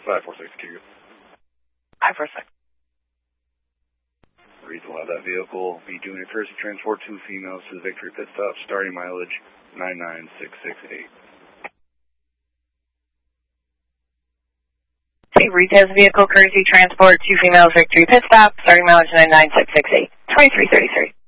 546 Q. 546. Reed will have that vehicle be doing a courtesy transport 2 females to the Victory pit stop, starting mileage 99668. Okay, Reed has vehicle courtesy transport 2 females Victory pit stop, starting mileage 99668. 2333.